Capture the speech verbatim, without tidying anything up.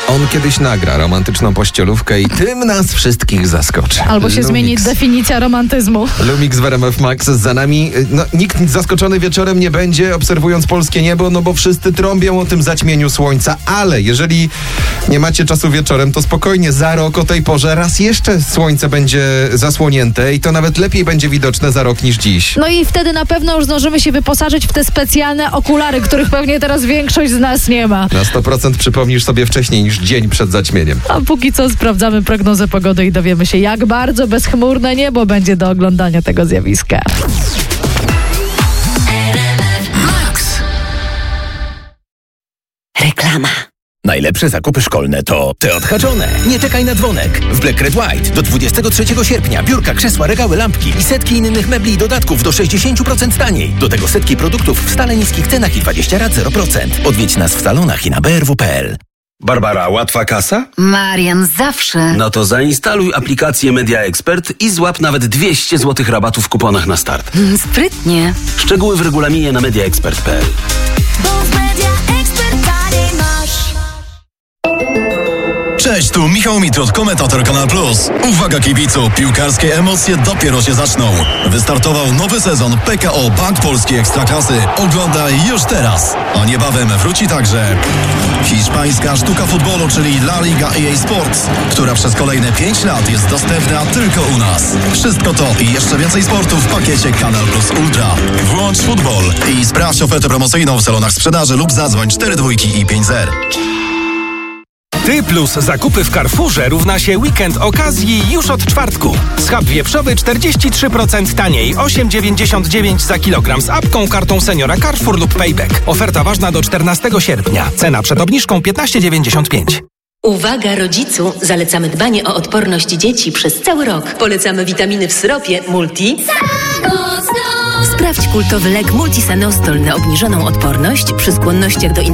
On kiedyś nagra romantyczną pościelówkę i tym nas wszystkich zaskoczy. Albo się Lumix. zmieni definicja romantyzmu. Lumix w R M F Max za nami. No, nikt zaskoczony wieczorem nie będzie, obserwując polskie niebo, no bo wszyscy trąbią o tym zaćmieniu słońca, ale jeżeli nie macie czasu wieczorem, to spokojnie, za rok o tej porze raz jeszcze słońce będzie zasłonięte i to nawet lepiej będzie widoczne za rok niż dziś. No i wtedy na pewno już zdążymy się wyposażyć w te specjalne okulary, których pewnie teraz większość z nas nie ma. Na sto procent przypomnisz sobie wcześniej niż dzień przed zaćmieniem. A póki co sprawdzamy prognozę pogody i dowiemy się, jak bardzo bezchmurne niebo będzie do oglądania tego zjawiska. Reklama. Najlepsze zakupy szkolne to te odhaczone. Nie czekaj na dzwonek. W Black Red White do dwudziestego trzeciego sierpnia biurka, krzesła, regały, lampki i setki innych mebli i dodatków do sześćdziesiąt procent taniej. Do tego setki produktów w stale niskich cenach i dwadzieścia rat zero procent. Odwiedź nas w salonach i na b r w kropka p l. Barbara, łatwa kasa? Marian, zawsze. No to zainstaluj aplikację Media Expert i złap nawet dwieście złotych rabatu w kuponach na start. Mm, Sprytnie. Szczegóły w regulaminie na media expert kropka p l. Cześć, tu Michał Mitrud, komentator Kanal Plus. Uwaga kibicu, piłkarskie emocje dopiero się zaczną. Wystartował nowy sezon P K O Bank Polski Ekstraklasy. Oglądaj już teraz. A niebawem wróci także hiszpańska sztuka futbolu, czyli La Liga E A Sports, która przez kolejne pięć lat jest dostępna tylko u nas. Wszystko to i jeszcze więcej sportu w pakiecie Kanal Plus Ultra. Włącz futbol i sprawdź ofertę promocyjną w salonach sprzedaży lub zadzwoń cztery dwójki i pięć zero. Ty plus zakupy w Carrefourze równa się weekend okazji już od czwartku. Schab wieprzowy czterdzieści trzy procent taniej, osiem dziewięćdziesiąt dziewięć za kilogram z apką, kartą seniora Carrefour lub Payback. Oferta ważna do czternastego sierpnia. Cena przed obniżką piętnaście dziewięćdziesiąt pięć. Uwaga rodzicu! Zalecamy dbanie o odporność dzieci przez cały rok. Polecamy witaminy w syropie Multi. Sprawdź kultowy lek Multisanostol na obniżoną odporność przy skłonnościach do